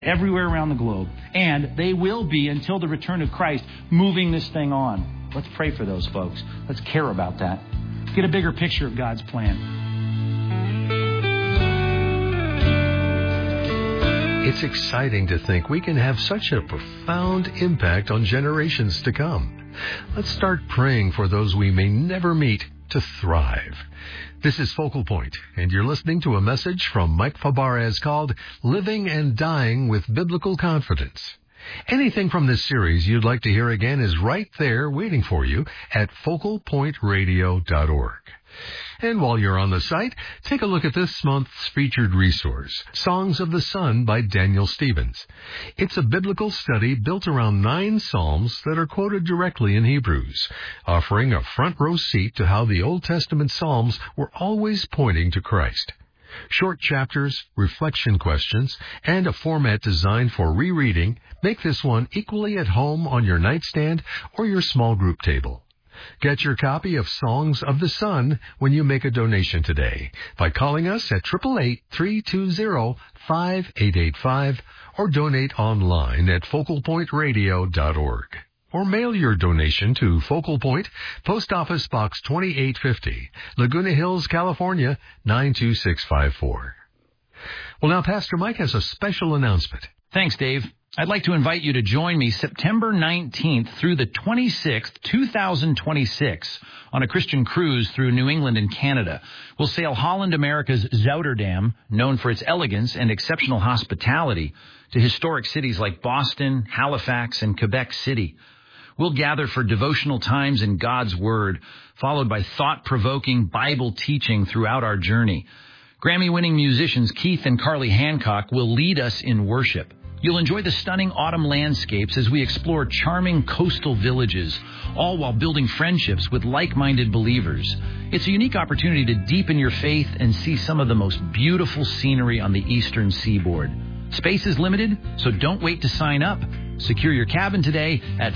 everywhere around the globe. And they will be, until the return of Christ, moving this thing on. Let's pray for those folks. Let's care about that. Get a bigger picture of God's plan. It's exciting to think we can have such a profound impact on generations to come. Let's start praying for those we may never meet to thrive. This is Focal Point, and you're listening to a message from Mike Fabarez called Living and Dying with Biblical Confidence. Anything from this series you'd like to hear again is right there waiting for you at focalpointradio.org. And while you're on the site, take a look at this month's featured resource, Songs of the Sun by Daniel Stevens. It's a biblical study built around 9 psalms that are quoted directly in Hebrews, offering a front row seat to how the Old Testament psalms were always pointing to Christ. Short chapters, reflection questions, and a format designed for rereading make this one equally at home on your nightstand or your small group table. Get your copy of Songs of the Sun when you make a donation today by calling us at 888-320-5885 or donate online at focalpointradio.org. Or mail your donation to Focal Point, Post Office Box 2850, Laguna Hills, California, 92654. Well, now Pastor Mike has a special announcement. Thanks, Dave. I'd like to invite you to join me September 19th through the 26th, 2026, on a Christian cruise through New England and Canada. We'll sail Holland America's Zouterdam, known for its elegance and exceptional hospitality, to historic cities like Boston, Halifax, and Quebec City. We'll gather for devotional times in God's Word, followed by thought-provoking Bible teaching throughout our journey. Grammy-winning musicians Keith and Carly Hancock will lead us in worship. You'll enjoy the stunning autumn landscapes as we explore charming coastal villages, all while building friendships with like-minded believers. It's a unique opportunity to deepen your faith and see some of the most beautiful scenery on the eastern seaboard. Space is limited, so don't wait to sign up. Secure your cabin today at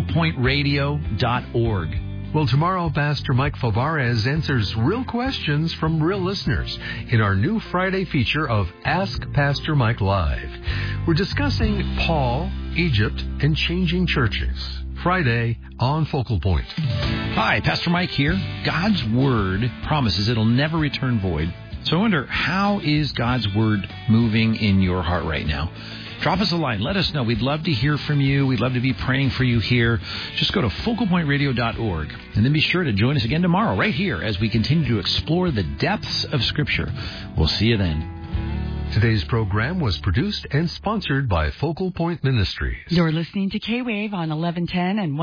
focalpointradio.org. Well, tomorrow, Pastor Mike Fabarez answers real questions from real listeners in our new Friday feature of Ask Pastor Mike Live. We're discussing Paul, Egypt, and changing churches. Friday on Focal Point. Hi, Pastor Mike here. God's Word promises it'll never return void. So I wonder, how is God's Word moving in your heart right now? Drop us a line. Let us know. We'd love to hear from you. We'd love to be praying for you here. Just go to focalpointradio.org and then be sure to join us again tomorrow right here as we continue to explore the depths of Scripture. We'll see you then. Today's program was produced and sponsored by Focal Point Ministries. You're listening to K-Wave on 1110 and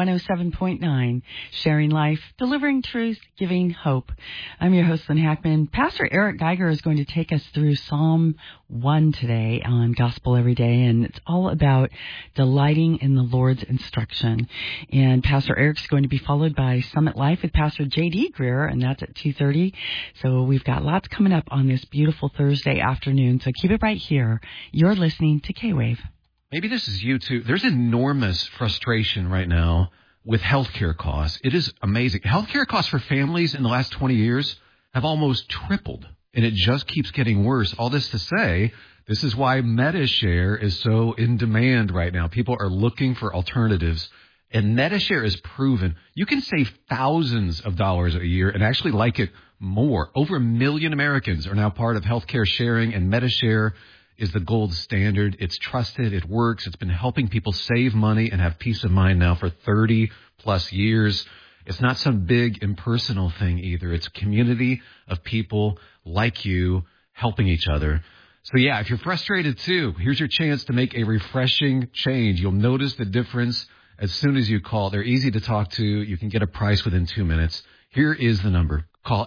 107.9, sharing life, delivering truth, giving hope. I'm your host, Lynn Hackman. Pastor Eric Geiger is going to take us through Psalm 1 today on Gospel Every Day, and it's all about delighting in the Lord's instruction. And Pastor Eric's going to be followed by Summit Life with Pastor J.D. Greer, and that's at 2:30. So we've got lots coming up on this beautiful Thursday afternoon. So keep it right here. You're listening to K-Wave. Maybe this is you too. There's enormous frustration right now with healthcare costs. It is amazing. Healthcare costs for families in the last 20 years have almost tripled, and it just keeps getting worse. All this to say, this is why Medi-Share is so in demand right now. People are looking for alternatives, and Medi-Share is proven. You can save thousands of dollars a year and actually like it more. Over 1 million Americans are now part of healthcare sharing, and Medi-Share is the gold standard. It's trusted. It works. It's been helping people save money and have peace of mind now for 30-plus years. It's not some big impersonal thing either. It's a community of people like you helping each other. So, yeah, if you're frustrated too, here's your chance to make a refreshing change. You'll notice the difference as soon as you call. They're easy to talk to. You can get a price within 2 minutes. Here is the number. Call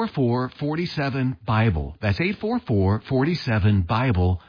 844-47-BIBLE. That's 844-47-BIBLE.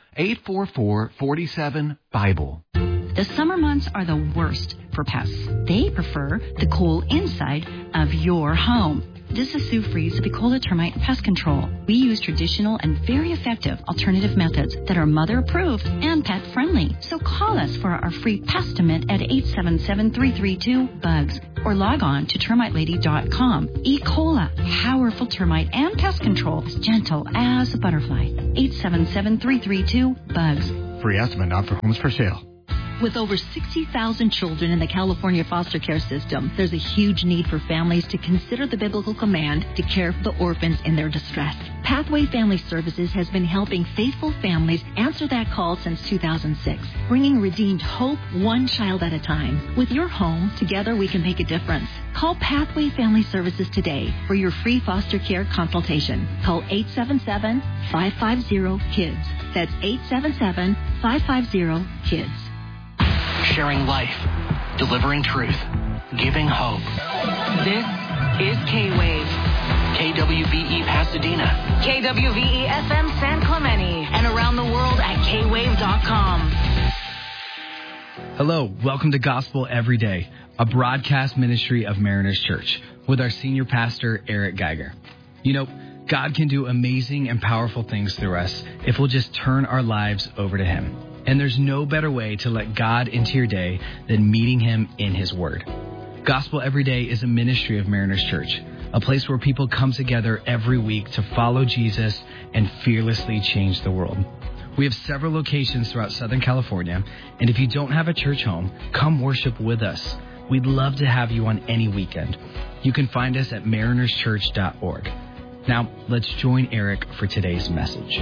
844-47-BIBLE. The summer months are the worst for pests. They prefer the cool inside of your home. This is Sue Freeze of Ecola Termite and Pest Control. We use traditional and very effective alternative methods that are mother-approved and pet-friendly. So call us for our free Pestimate at 877-332-BUGS or log on to termitelady.com. Ecola, powerful termite and pest control, as gentle as a butterfly. 877-332-BUGS. Free estimate not for homes for sale. With over 60,000 children in the California foster care system, there's a huge need for families to consider the biblical command to care for the orphans in their distress. Pathway Family Services has been helping faithful families answer that call since 2006, bringing redeemed hope one child at a time. With your home, together we can make a difference. Call Pathway Family Services today for your free foster care consultation. Call 877-550-KIDS. That's 877-550-KIDS. Sharing life, delivering truth, giving hope. This is K-Wave. KWVE Pasadena. KWVE FM San Clemente. And around the world at kwave.com. Hello, welcome to Gospel Every Day, a broadcast ministry of Mariners Church with our senior pastor, Eric Geiger. You know, God can do amazing and powerful things through us if we'll just turn our lives over to Him. And there's no better way to let God into your day than meeting Him in His Word. Gospel Every Day is a ministry of Mariners Church, a place where people come together every week to follow Jesus and fearlessly change the world. We have several locations throughout Southern California, and if you don't have a church home, come worship with us. We'd love to have you on any weekend. You can find us at marinerschurch.org. Now, let's join Eric for today's message.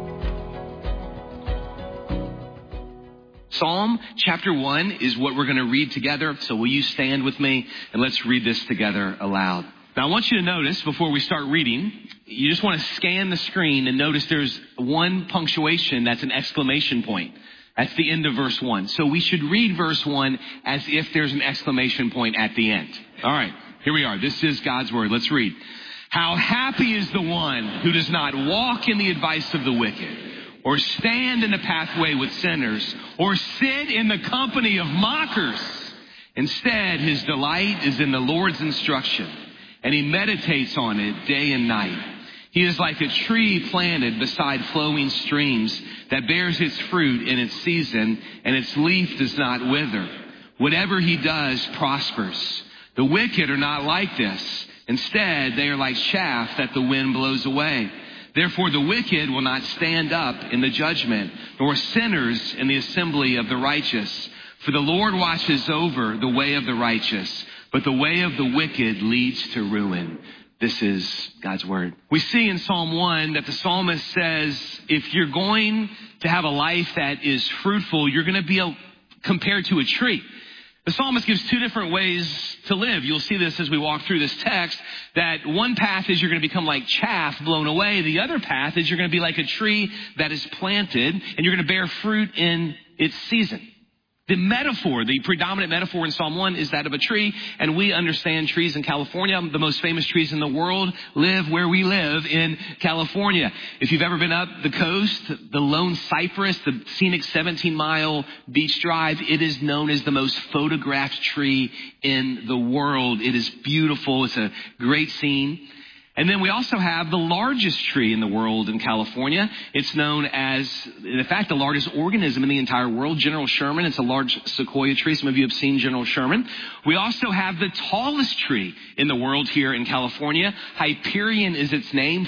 Psalm chapter 1 is what we're going to read together. So will you stand with me and let's read this together aloud. Now I want you to notice before we start reading, you just want to scan the screen and notice there's one punctuation that's an exclamation point. That's the end of verse 1. So we should read verse 1 as if there's an exclamation point at the end. All right, here we are. This is God's word. Let's read. How happy is the one who does not walk in the advice of the wicked, or stand in the pathway with sinners, or sit in the company of mockers. Instead, his delight is in the Lord's instruction, and he meditates on it day and night. He is like a tree planted beside flowing streams that bears its fruit in its season, and its leaf does not wither. Whatever he does prospers. The wicked are not like this. Instead, they are like chaff that the wind blows away. Therefore, the wicked will not stand up in the judgment, nor sinners in the assembly of the righteous. For the Lord watches over the way of the righteous, but the way of the wicked leads to ruin. This is God's word. We see in Psalm 1 that the psalmist says, if you're going to have a life that is fruitful, you're going to be compared to a tree. The psalmist gives two different ways to live. You'll see this as we walk through this text, that one path is you're going to become like chaff blown away. The other path is you're going to be like a tree that is planted and you're going to bear fruit in its season. The metaphor, the predominant metaphor in Psalm 1 is that of a tree, and we understand trees in California. The most famous trees in the world live where we live in California. If you've ever been up the coast, the Lone Cypress, the scenic 17-mile beach drive, it is known as the most photographed tree in the world. It is beautiful. It's a great scene. And then we also have the largest tree in the world in California. It's known as, in fact, the largest organism in the entire world, General Sherman. It's a large sequoia tree. Some of you have seen General Sherman. We also have the tallest tree in the world here in California. Hyperion is its name,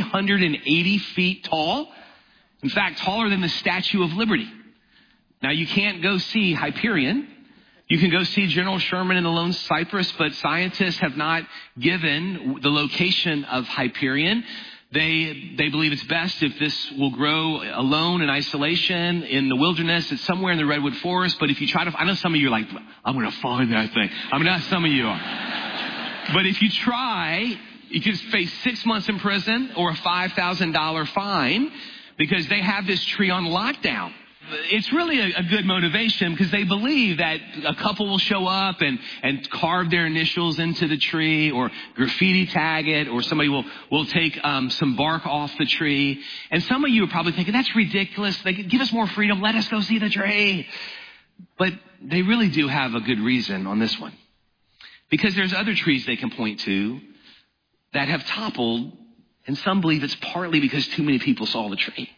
380 feet tall. In fact, taller than the Statue of Liberty. Now, you can't go see Hyperion. You can go see General Sherman in the Lone Cypress, but scientists have not given the location of Hyperion. They believe it's best if this will grow alone in isolation in the wilderness. It's somewhere in the redwood forest. But if you try to, I know some of you are like, I'm going to find that thing. I mean, not some of you are. But if you try, you could face 6 months in prison or a $5,000 fine because they have this tree on lockdown. It's really a good motivation because they believe that a couple will show up and carve their initials into the tree or graffiti tag it, or somebody will take some bark off the tree. And some of you are probably thinking, that's ridiculous. They give us more freedom. Let us go see the tree. But they really do have a good reason on this one. Because there's other trees they can point to that have toppled, and some believe it's partly because too many people saw the tree.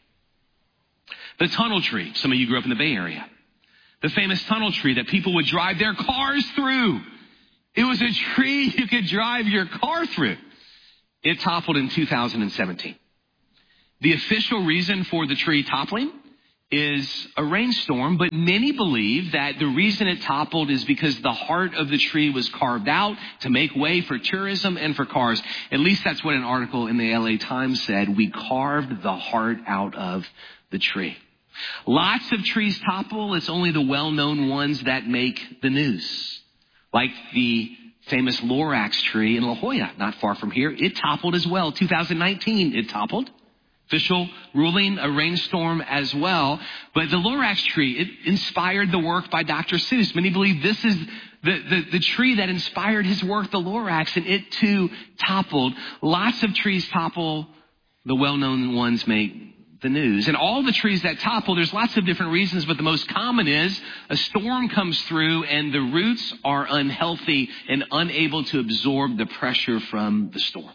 The tunnel tree. Some of you grew up in the Bay Area. The famous tunnel tree that people would drive their cars through. It was a tree you could drive your car through. It toppled in 2017. The official reason for the tree toppling is a rainstorm, but many believe that the reason it toppled is because the heart of the tree was carved out to make way for tourism and for cars. At least that's what an article in the LA Times said. We carved the heart out of the tree. Lots of trees topple. It's only the well-known ones that make the news. Like the famous Lorax tree in La Jolla, not far from here. It toppled as well. 2019, it toppled. Official ruling, a rainstorm as well. But the Lorax tree, it inspired the work by Dr. Seuss. Many believe this is the tree that inspired his work, the Lorax, and it too toppled. Lots of trees topple. The well-known ones make the news. And all the trees that topple, there's lots of different reasons, but the most common is a storm comes through and the roots are unhealthy and unable to absorb the pressure from the storm.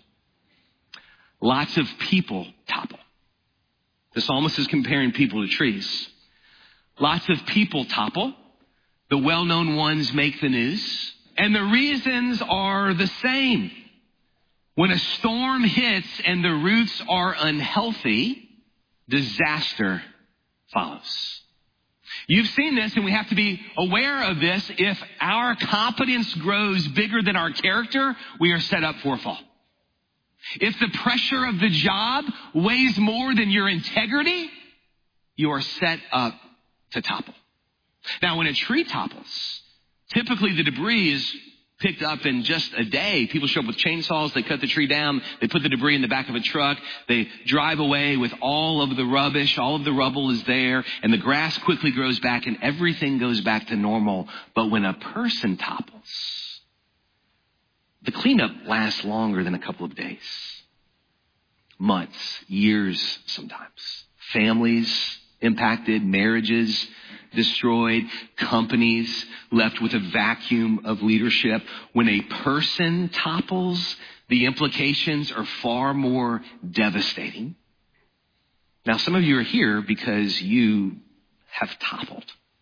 Lots of people topple. The psalmist is comparing people to trees. Lots of people topple. The well-known ones make the news. And the reasons are the same. When a storm hits and the roots are unhealthy, disaster follows. You've seen this, and we have to be aware of this. If our competence grows bigger than our character, we are set up for a fall. If the pressure of the job weighs more than your integrity, you are set up to topple. Now, when a tree topples, typically the debris is picked up in just a day. People show up with chainsaws, they cut the tree down, they put the debris in the back of a truck, they drive away with all of the rubbish, all of the rubble is there, and the grass quickly grows back and everything goes back to normal. But when a person topples, the cleanup lasts longer than a couple of days. Months, years sometimes. Families impacted, marriages destroyed, companies left with a vacuum of leadership. When a person topples, the implications are far more devastating. Now, some of you are here because you have toppled.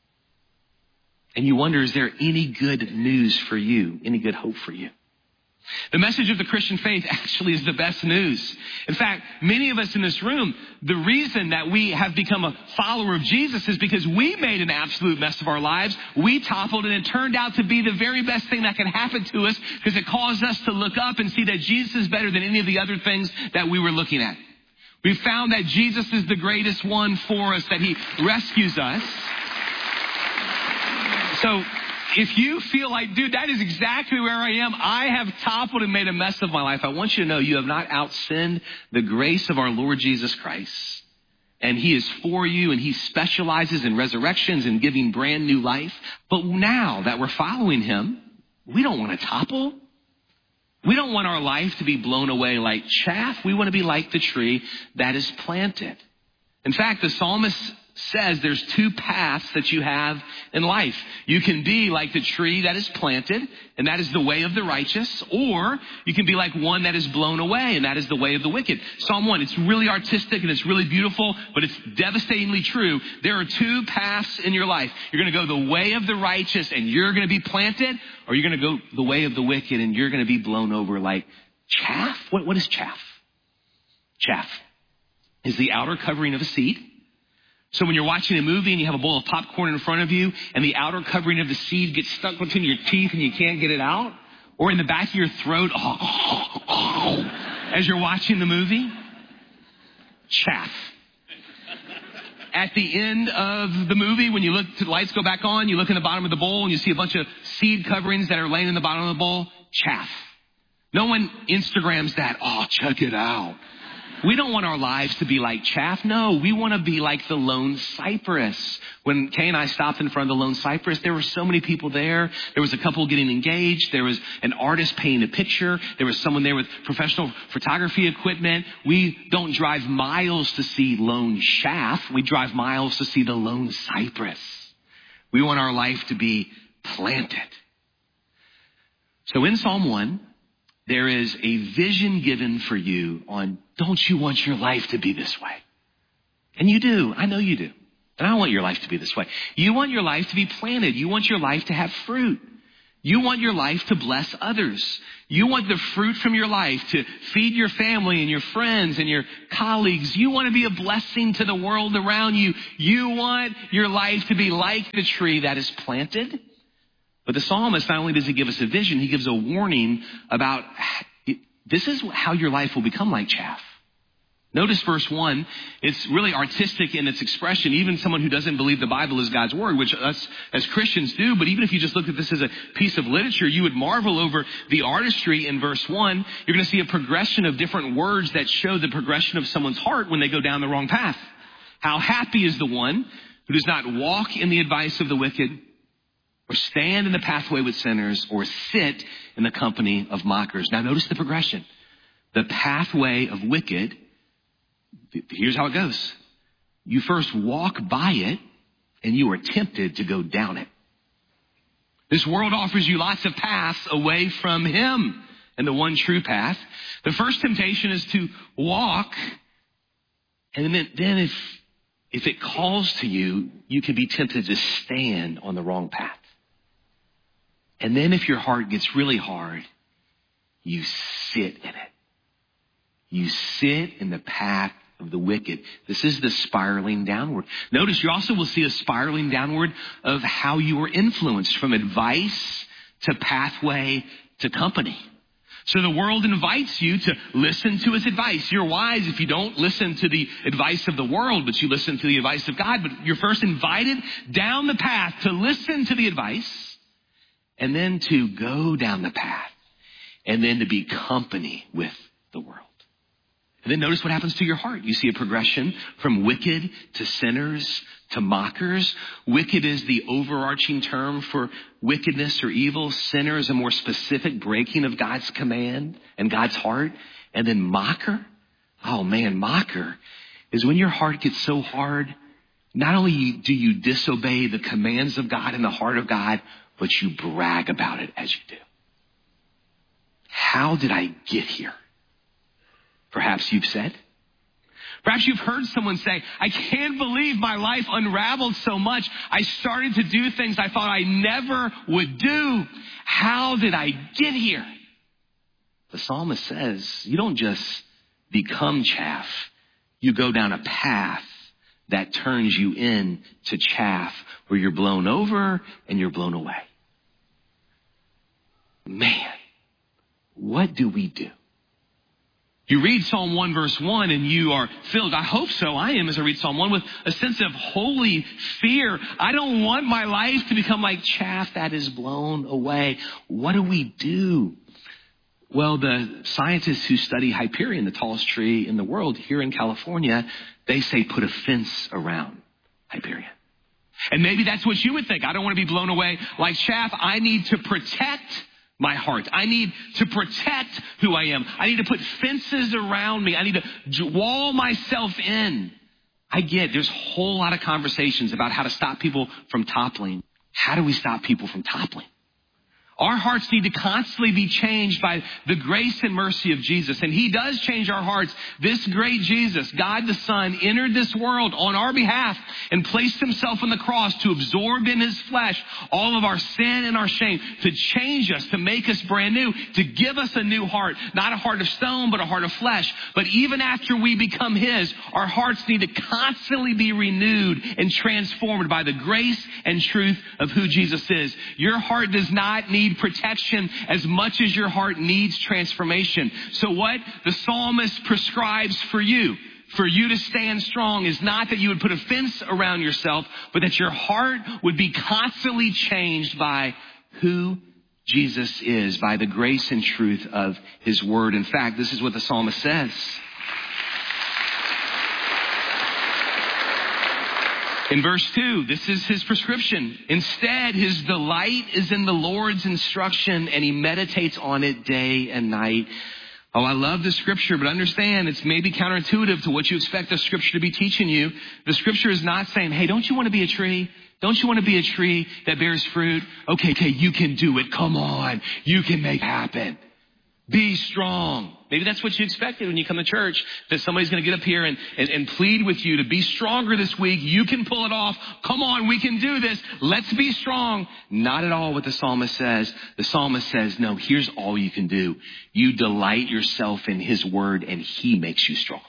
And you wonder, is there any good news for you? Any good hope for you? The message of the Christian faith actually is the best news. In fact, many of us in this room, the reason that we have become a follower of Jesus is because we made an absolute mess of our lives. We toppled, and it turned out to be the very best thing that could happen to us because it caused us to look up and see that Jesus is better than any of the other things that we were looking at. We found that Jesus is the greatest one for us, that he rescues us. So, if you feel like, dude, that is exactly where I am. I have toppled and made a mess of my life. I want you to know you have not outsinned the grace of our Lord Jesus Christ. And he is for you, and he specializes in resurrections and giving brand new life. But now that we're following him, we don't want to topple. We don't want our life to be blown away like chaff. We want to be like the tree that is planted. In fact, the psalmist says there's two paths that you have in life. You can be like the tree that is planted, and that is the way of the righteous, or you can be like one that is blown away, and that is the way of the wicked. Psalm 1, it's really artistic and it's really beautiful, but it's devastatingly true. There are two paths in your life. You're going to go the way of the righteous and you're going to be planted, or you're going to go the way of the wicked and you're going to be blown over like chaff. What is chaff? Chaff is the outer covering of a seed. So when you're watching a movie and you have a bowl of popcorn in front of you and the outer covering of the seed gets stuck between your teeth and you can't get it out, or in the back of your throat as you're watching the movie, chaff. At the end of the movie, when you look to the lights go back on, you look in the bottom of the bowl and you see a bunch of seed coverings that are laying in the bottom of the bowl, chaff. No one Instagrams that, oh, check it out. We don't want our lives to be like chaff. No, we want to be like the lone cypress. When Kay and I stopped in front of the lone cypress, there were so many people there. There was a couple getting engaged. There was an artist painting a picture. There was someone there with professional photography equipment. We don't drive miles to see lone chaff. We drive miles to see the lone cypress. We want our life to be planted. So in Psalm 1, there is a vision given for you on, don't you want your life to be this way? And you do. I know you do. And I want your life to be this way. You want your life to be planted. You want your life to have fruit. You want your life to bless others. You want the fruit from your life to feed your family and your friends and your colleagues. You want to be a blessing to the world around you. You want your life to be like the tree that is planted. But the psalmist, not only does he give us a vision, he gives a warning about this is how your life will become like chaff. Notice verse 1. It's really artistic in its expression. Even someone who doesn't believe the Bible is God's word, which us as Christians do, but even if you just looked at this as a piece of literature, you would marvel over the artistry in verse 1. You're going to see a progression of different words that show the progression of someone's heart when they go down the wrong path. How happy is the one who does not walk in the advice of the wicked, or stand in the pathway with sinners, or sit in the company of mockers. Now notice the progression. The pathway of wicked, here's how it goes. You first walk by it, and you are tempted to go down it. This world offers you lots of paths away from Him and the one true path. The first temptation is to walk, and then if it calls to you, you can be tempted to stand on the wrong path. And then if your heart gets really hard, you sit in it. You sit in the path of the wicked. This is the spiraling downward. Notice you also will see a spiraling downward of how you were influenced from advice to pathway to company. So the world invites you to listen to its advice. You're wise if you don't listen to the advice of the world, but you listen to the advice of God. But you're first invited down the path to listen to the advice, and then to go down the path, and then to be company with the world. And then notice what happens to your heart. You see a progression from wicked to sinners to mockers. Wicked is the overarching term for wickedness or evil. Sinner is a more specific breaking of God's command and God's heart. And then mocker. Oh man, mocker is when your heart gets so hard, not only do you disobey the commands of God and the heart of God, but you brag about it as you do. How did I get here? Perhaps you've said. Perhaps you've heard someone say, I can't believe my life unraveled so much. I started to do things I thought I never would do. How did I get here? The psalmist says, you don't just become chaff. You go down a path that turns you into chaff, where you're blown over and you're blown away. Man, what do we do? You read Psalm 1 verse 1 and you are filled, I hope so, I am as I read Psalm 1, with a sense of holy fear. I don't want my life to become like chaff that is blown away. What do we do? Well, the scientists who study Hyperion, the tallest tree in the world here in California, they say put a fence around Hyperion. And maybe that's what you would think. I don't want to be blown away like chaff. I need to protect my heart. I need to protect who I am. I need to put fences around me. I need to wall myself in. I get there's a whole lot of conversations about how to stop people from toppling. How do we stop people from toppling? Our hearts need to constantly be changed by the grace and mercy of Jesus. And He does change our hearts. This great Jesus, God the Son, entered this world on our behalf and placed Himself on the cross to absorb in His flesh all of our sin and our shame, to change us, to make us brand new, to give us a new heart. Not a heart of stone, but a heart of flesh. But even after we become His, our hearts need to constantly be renewed and transformed by the grace and truth of who Jesus is. Your heart does not need protection as much as your heart needs transformation. So what the psalmist prescribes for you to stand strong, is not that you would put a fence around yourself, but that your heart would be constantly changed by who Jesus is, by the grace and truth of His word. In fact, this is what the psalmist says. In verse 2, this is his prescription. Instead, his delight is in the Lord's instruction, and he meditates on it day and night. Oh, I love the scripture, but understand it's maybe counterintuitive to what you expect the scripture to be teaching you. The scripture is not saying, hey, don't you want to be a tree? Don't you want to be a tree that bears fruit? Okay, you can do it. Come on. You can make it happen. Be strong. Maybe that's what you expected when you come to church, that somebody's going to get up here and plead with you to be stronger this week. You can pull it off. Come on, we can do this. Let's be strong. Not at all what the psalmist says. The psalmist says, no, here's all you can do. You delight yourself in his word and he makes you strong.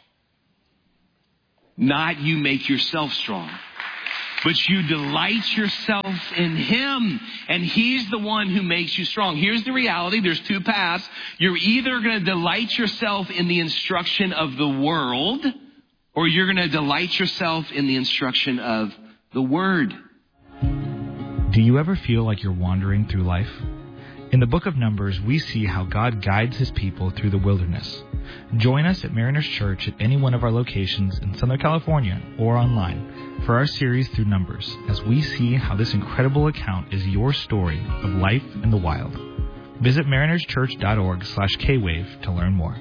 Not you make yourself strong. But you delight yourself in him, and he's the one who makes you strong. Here's the reality. There's two paths. You're either going to delight yourself in the instruction of the world, or you're going to delight yourself in the instruction of the word. Do you ever feel like you're wandering through life? In the book of Numbers, we see how God guides his people through the wilderness. Join us at Mariners Church at any one of our locations in Southern California or online for our series through Numbers as we see how this incredible account is your story of life in the wild. Visit marinerschurch.org/kwave to learn more.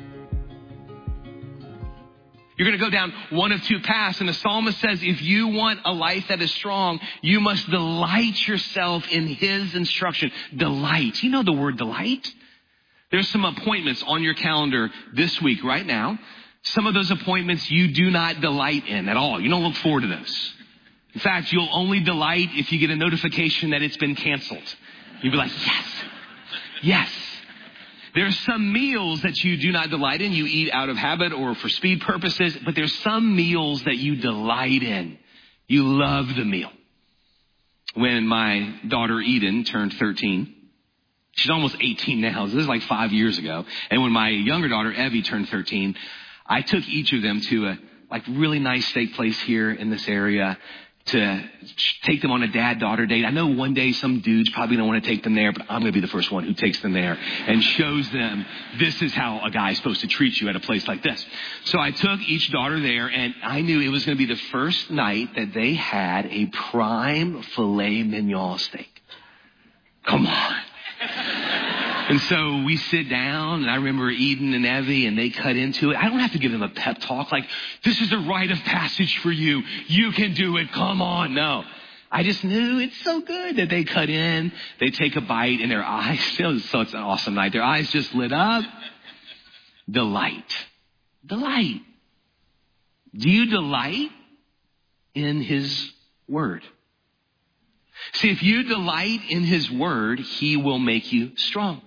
You're going to go down one of two paths. And the psalmist says, if you want a life that is strong, you must delight yourself in his instruction. Delight. You know the word delight? There's some appointments on your calendar this week right now. Some of those appointments you do not delight in at all. You don't look forward to those. In fact, you'll only delight if you get a notification that it's been canceled. You'll be like, yes, yes. There's some meals that you do not delight in. You eat out of habit or for speed purposes, but there's some meals that you delight in. You love the meal. When my daughter Eden turned 13, she's almost 18 now. So this is like 5 years ago. And when my younger daughter Evie turned 13, I took each of them to a really nice steak place here in this area to take them on a dad-daughter date. I know one day some dudes probably don't want to take them there, but I'm going to be the first one who takes them there and shows them this is how a guy is supposed to treat you at a place like this. So I took each daughter there, and I knew it was going to be the first night that they had a prime filet mignon steak. Come on. And so we sit down, and I remember Eden and Evie, and they cut into it. I don't have to give them a pep talk like, this is a rite of passage for you. You can do it. Come on. No. I just knew it's so good that they cut in. They take a bite, and their eyes, so it's an awesome night. Their eyes just lit up. Delight. Delight. Do you delight in his word? See, if you delight in his word, he will make you strong.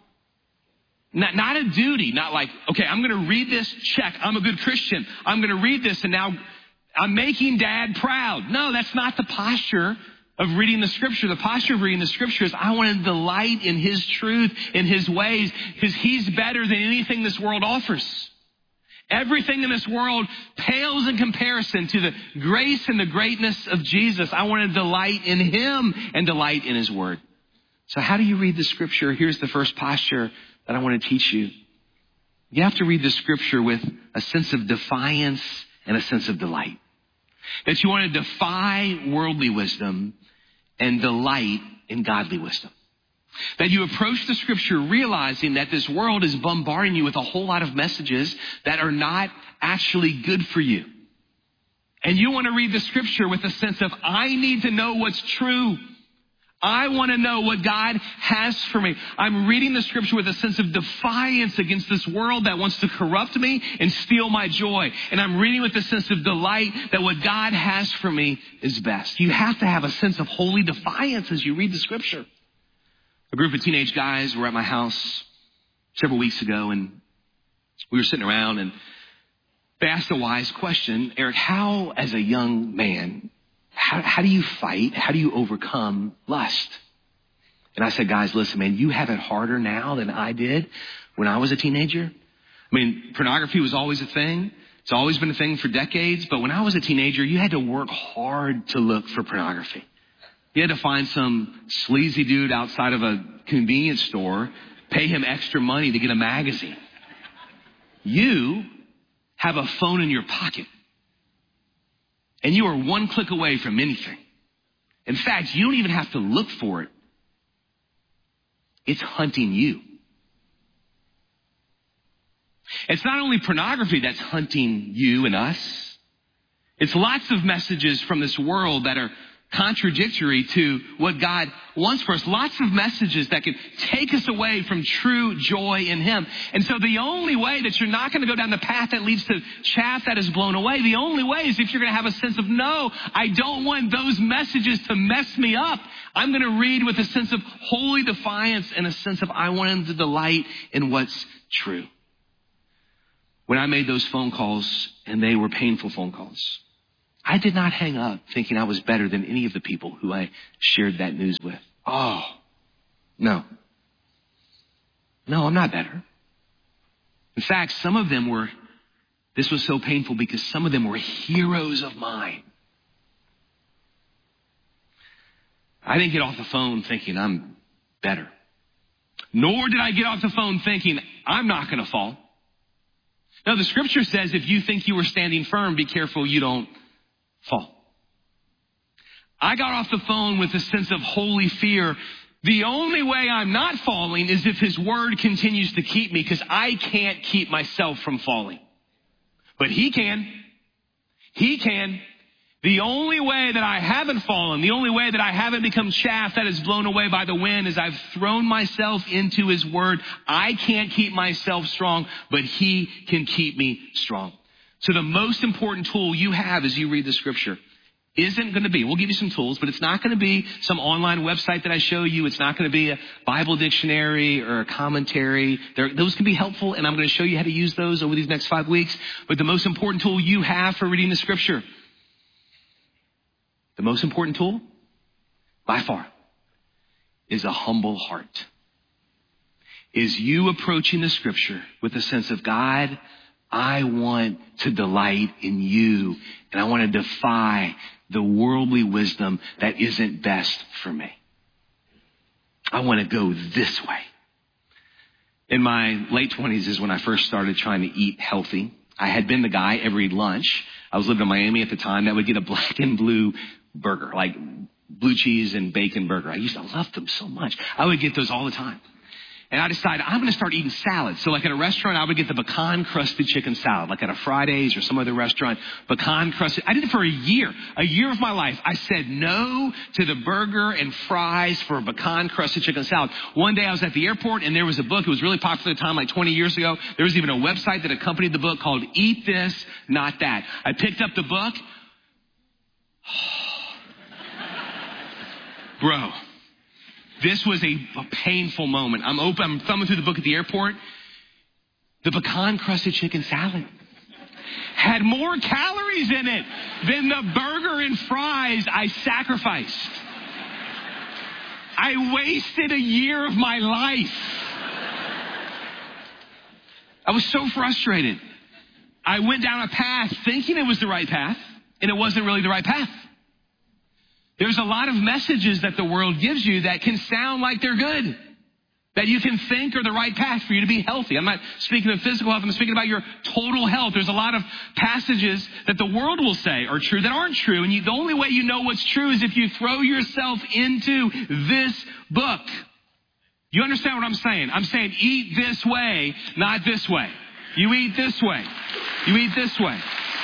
Not a duty, not like, okay, I'm going to read this, check, I'm a good Christian. I'm going to read this and now I'm making dad proud. No, that's not the posture of reading the scripture. The posture of reading the scripture is I want to delight in his truth, in his ways, because he's better than anything this world offers. Everything in this world pales in comparison to the grace and the greatness of Jesus. I want to delight in him and delight in his word. So how do you read the scripture? Here's the first posture that I want to teach you. You have to read the scripture with a sense of defiance and a sense of delight. That you want to defy worldly wisdom and delight in godly wisdom. That you approach the scripture realizing that this world is bombarding you with a whole lot of messages that are not actually good for you. And you want to read the scripture with a sense of, I need to know what's true. I want to know what God has for me. I'm reading the scripture with a sense of defiance against this world that wants to corrupt me and steal my joy. And I'm reading with a sense of delight that what God has for me is best. You have to have a sense of holy defiance as you read the scripture. A group of teenage guys were at my house several weeks ago, and we were sitting around, and they asked a wise question. Eric, how, as a young man, how do you fight? How do you overcome lust? And I said, guys, listen, man, you have it harder now than I did when I was a teenager. I mean, pornography was always a thing. It's always been a thing for decades. But when I was a teenager, you had to work hard to look for pornography. You had to find some sleazy dude outside of a convenience store, pay him extra money to get a magazine. You have a phone in your pocket. And you are one click away from anything. In fact, you don't even have to look for it. It's hunting you. It's not only pornography that's hunting you and us. It's lots of messages from this world that are contradictory to what God wants for us. Lots of messages that can take us away from true joy in Him. And so the only way that you're not going to go down the path that leads to chaff that is blown away, the only way is if you're going to have a sense of, no, I don't want those messages to mess me up. I'm going to read with a sense of holy defiance and a sense of I want to delight in what's true. When I made those phone calls, and they were painful phone calls, I did not hang up thinking I was better than any of the people who I shared that news with. Oh, no. No, I'm not better. In fact, some of them this was so painful because some of them were heroes of mine. I didn't get off the phone thinking I'm better. Nor did I get off the phone thinking I'm not going to fall. No, the scripture says if you think you are standing firm, be careful you don't fall. I got off the phone with a sense of holy fear. The only way I'm not falling is if His word continues to keep me, because I can't keep myself from falling. But He can. He can. The only way that I haven't fallen, the only way that I haven't become chaff that is blown away by the wind, is I've thrown myself into His word. I can't keep myself strong, but He can keep me strong. So the most important tool you have as you read the scripture isn't going to be, we'll give you some tools, but it's not going to be some online website that I show you. It's not going to be a Bible dictionary or a commentary. Those can be helpful, and I'm going to show you how to use those over these next 5 weeks. But the most important tool you have for reading the scripture, the most important tool, by far, is a humble heart. Is you approaching the scripture with a sense of, God, I want to delight in you, and I want to defy the worldly wisdom that isn't best for me. I want to go this way. In my late 20s is when I first started trying to eat healthy. I had been the guy every lunch. I was living in Miami at the time that would get a black and blue burger, like blue cheese and bacon burger. I used to love them so much. I would get those all the time. And I decided I'm going to start eating salads. So like at a restaurant, I would get the pecan crusted chicken salad, like at a Fridays or some other restaurant, pecan crusted. I did it for a year of my life. I said no to the burger and fries for a pecan crusted chicken salad. One day I was at the airport and there was a book. It was really popular at the time, like 20 years ago. There was even a website that accompanied the book called Eat This, Not That. I picked up the book. Bro. This was a painful moment. I'm thumbing through the book at the airport. The pecan crusted chicken salad had more calories in it than the burger and fries I sacrificed. I wasted a year of my life. I was so frustrated. I went down a path thinking it was the right path, and it wasn't really the right path. There's a lot of messages that the world gives you that can sound like they're good, that you can think are the right path for you to be healthy. I'm not speaking of physical health. I'm speaking about your total health. There's a lot of passages that the world will say are true that aren't true. And the only way you know what's true is if you throw yourself into this book. You understand what I'm saying? I'm saying eat this way, not this way. You eat this way. You eat this way.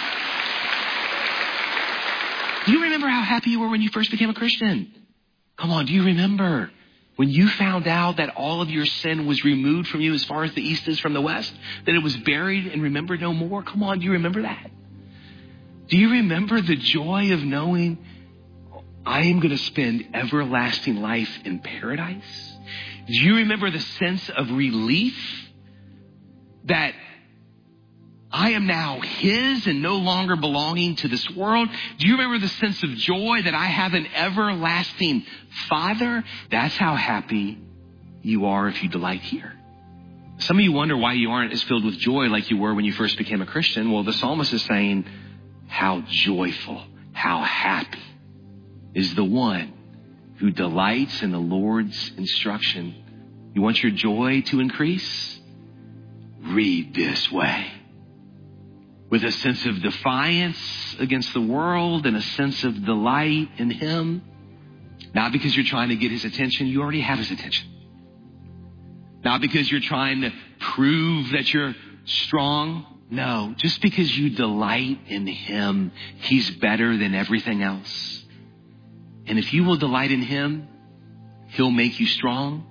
Do you remember how happy you were when you first became a Christian? Come on, do you remember when you found out that all of your sin was removed from you as far as the east is from the west? That it was buried and remembered no more? Come on, do you remember that? Do you remember the joy of knowing I am going to spend everlasting life in paradise? Do you remember the sense of relief that I am now His and no longer belonging to this world? Do you remember the sense of joy that I have an everlasting Father? That's how happy you are if you delight here. Some of you wonder why you aren't as filled with joy like you were when you first became a Christian. Well, the psalmist is saying, how joyful, how happy is the one who delights in the Lord's instruction. You want your joy to increase? Read this way. With a sense of defiance against the world and a sense of delight in Him. Not because you're trying to get His attention. You already have His attention. Not because you're trying to prove that you're strong. No, just because you delight in Him, He's better than everything else. And if you will delight in him, he'll make you strong.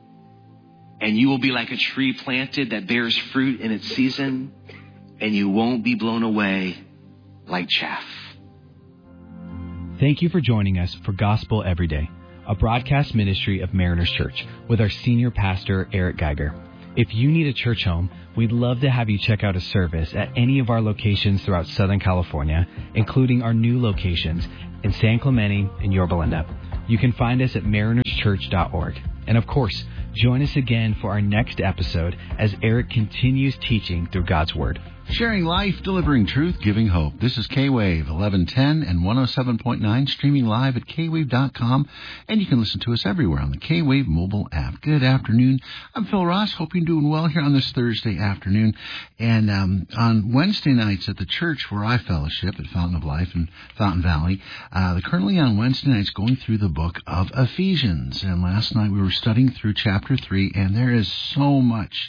And you will be like a tree planted that bears fruit in its season. And you won't be blown away like chaff. Thank you for joining us for Gospel Every Day, a broadcast ministry of Mariners Church with our senior pastor, Eric Geiger. If you need a church home, we'd love to have you check out a service at any of our locations throughout Southern California, including our new locations in San Clemente and Yorba Linda. You can find us at marinerschurch.org. And of course, join us again for our next episode as Eric continues teaching through God's Word. Sharing life, delivering truth, giving hope. This is K-Wave 1110 and 107.9, streaming live at kwave.com, and you can listen to us everywhere on the K-Wave mobile app. Good afternoon. I'm Phil Ross. Hope you're doing well here on this Thursday afternoon. And on Wednesday nights at the church where I fellowship at Fountain of Life in Fountain Valley, they're currently on Wednesday nights going through the book of Ephesians. And last night we were studying through chapter 3, and there is so much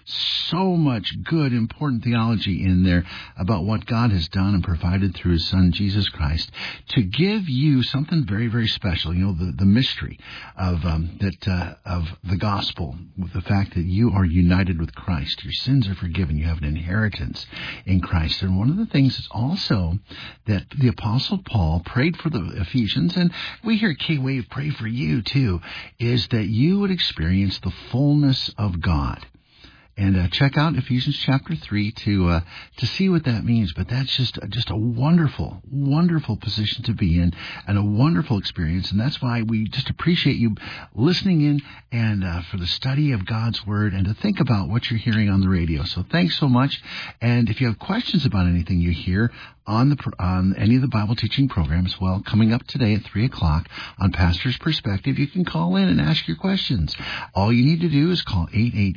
good, important theology in there about what God has done and provided through His Son, Jesus Christ, to give you something very, very special. You know, the mystery of the gospel, with the fact that you are united with Christ. Your sins are forgiven. You have an inheritance in Christ. And one of the things is also that the Apostle Paul prayed for the Ephesians, and we here at K-Wave pray for you too, is that you would experience the fullness of God. And check out Ephesians chapter 3 to see what that means. But that's just a wonderful, wonderful position to be in, and a wonderful experience. And that's why we just appreciate you listening in and for the study of God's Word and to think about what you're hearing on the radio. So thanks so much. And if you have questions about anything you hear on any of the Bible teaching programs, well, coming up today at 3 o'clock on Pastor's Perspective, you can call in and ask your questions. All you need to do is call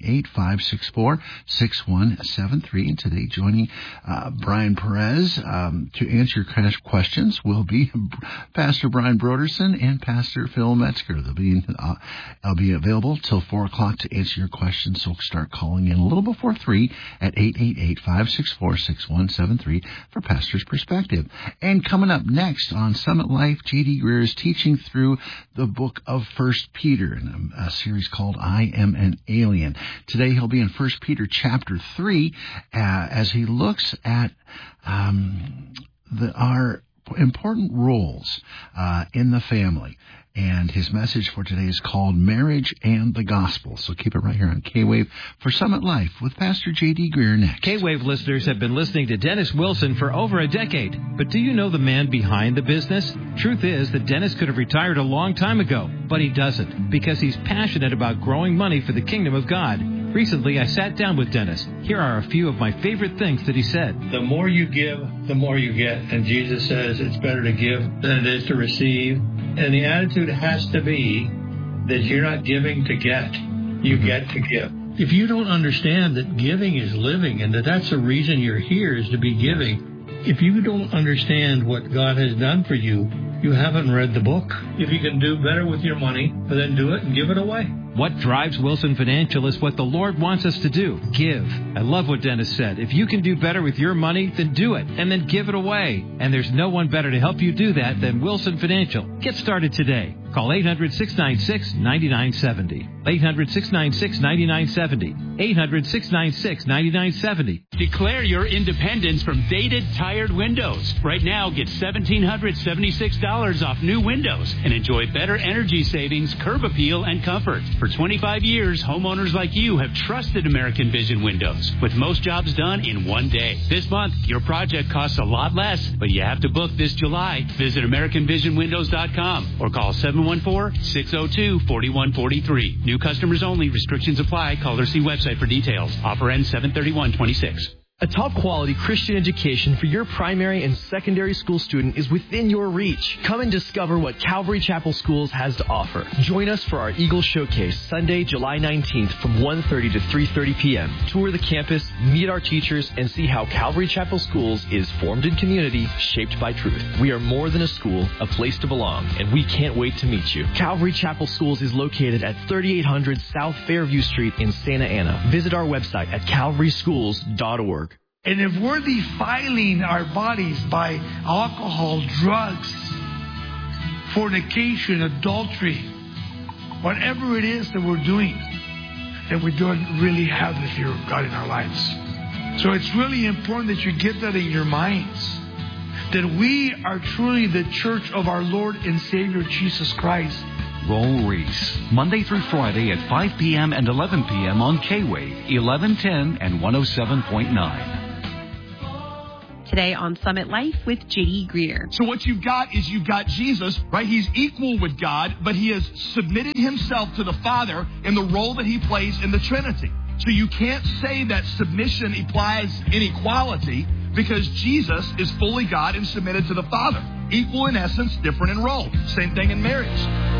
888-564-6173. And today joining Brian Perez to answer your questions will be Pastor Brian Broderson and Pastor Phil Metzger. I'll be available till 4 o'clock to answer your questions, so start calling in a little before 3 at 888-564-6173 for Pastor's Perspective. And coming up next on Summit Life, J.D. Greear is teaching through the book of 1 Peter in a series called I Am an Alien. Today he'll be in 1 Peter chapter 3 as he looks at our important roles in the family. And his message for today is called Marriage and the Gospel. So keep it right here on K-Wave for Summit Life with Pastor J.D. Greear next. K-Wave listeners have been listening to Dennis Wilson for over a decade. But do you know the man behind the business? Truth is that Dennis could have retired a long time ago, but he doesn't, because he's passionate about growing money for the kingdom of God. Recently, I sat down with Dennis. Here are a few of my favorite things that he said. The more you give, the more you get. And Jesus says it's better to give than it is to receive. And the attitude has to be that you're not giving to get. You get to give. If you don't understand that giving is living and that that's the reason you're here is to be giving, if you don't understand what God has done for you, you haven't read the book. If you can do better with your money, then do it and give it away. What drives Wilson Financial is what the Lord wants us to do. Give. I love what Dennis said. If you can do better with your money, then do it, and then give it away. And there's no one better to help you do that than Wilson Financial. Get started today. Call 800-696-9970. 800-696-9970. 800-696-9970. Declare your independence from dated, tired windows. Right now, get $1,776 off new windows and enjoy better energy savings, curb appeal, and comfort. For 25 years, homeowners like you have trusted American Vision Windows, with most jobs done in one day. This month, your project costs a lot less, but you have to book this July. Visit AmericanVisionWindows.com or call 714-602-4143. New customers only. Restrictions apply. Call or see website for details. Offer ends 7/31/26. A top-quality Christian education for your primary and secondary school student is within your reach. Come and discover what Calvary Chapel Schools has to offer. Join us for our Eagle Showcase, Sunday, July 19th from 1:30 to 3:30 p.m. Tour the campus, meet our teachers, and see how Calvary Chapel Schools is formed in community, shaped by truth. We are more than a school, a place to belong, and we can't wait to meet you. Calvary Chapel Schools is located at 3800 South Fairview Street in Santa Ana. Visit our website at calvaryschools.org. And if we're defiling our bodies by alcohol, drugs, fornication, adultery, whatever it is that we're doing, that we don't really have the fear of God in our lives. So it's really important that you get that in your minds, that we are truly the church of our Lord and Savior Jesus Christ. Roll Reese, Monday through Friday at 5 p.m. and 11 p.m. on K-Wave, 1110 and 107.9. Today on Summit Life with J.D. Greer. So what you've got is you've got Jesus, right? He's equal with God, but he has submitted himself to the Father in the role that he plays in the Trinity. So you can't say that submission implies inequality, because Jesus is fully God and submitted to the Father. Equal in essence, different in role. Same thing in marriage.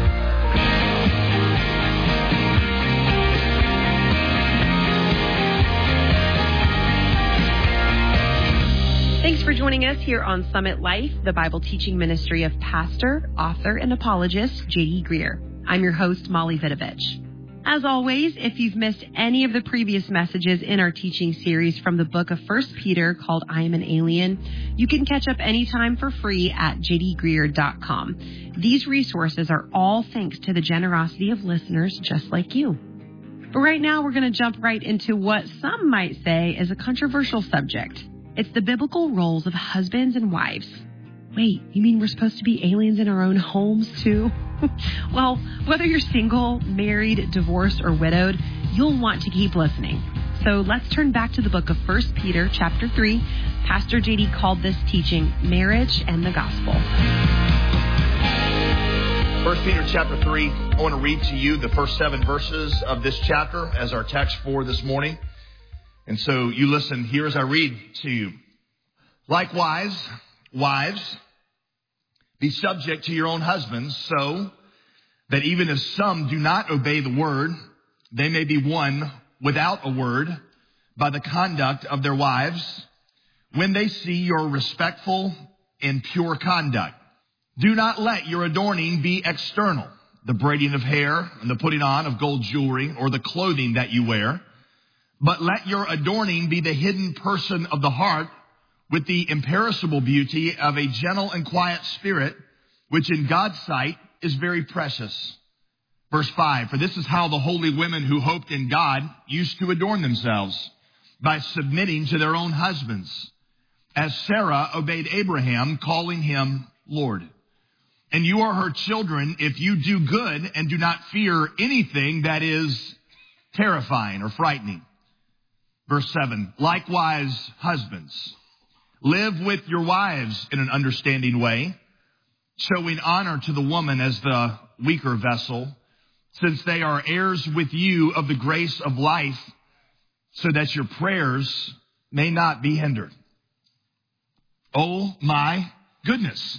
Thanks for joining us here on Summit Life, the Bible teaching ministry of pastor, author, and apologist J.D. Greer. I'm your host, Molly Vidovich. As always, if you've missed any of the previous messages in our teaching series from the book of 1 Peter called I Am an Alien, you can catch up anytime for free at jdgreer.com. These resources are all thanks to the generosity of listeners just like you. But right now, we're going to jump right into what some might say is a controversial subject. It's the biblical roles of husbands and wives. Wait, you mean we're supposed to be aliens in our own homes too? Well, whether you're single, married, divorced, or widowed, you'll want to keep listening. So let's turn back to the book of 1 Peter chapter 3. Pastor J.D. called this teaching Marriage and the Gospel. 1 Peter chapter 3, I want to read to you the first 7 verses of this chapter as our text for this morning. And so you listen here as I read to you. Likewise, wives, be subject to your own husbands, so that even if some do not obey the word, they may be won without a word by the conduct of their wives, when they see your respectful and pure conduct. Do not let your adorning be external, the braiding of hair and the putting on of gold jewelry or the clothing that you wear, but let your adorning be the hidden person of the heart, with the imperishable beauty of a gentle and quiet spirit, which in God's sight is very precious. Verse 5, for this is how the holy women who hoped in God used to adorn themselves, by submitting to their own husbands, as Sarah obeyed Abraham, calling him Lord. And you are her children if you do good and do not fear anything that is terrifying or frightening. Verse 7, likewise, husbands, live with your wives in an understanding way, showing honor to the woman as the weaker vessel, since they are heirs with you of the grace of life, so that your prayers may not be hindered. Oh my goodness.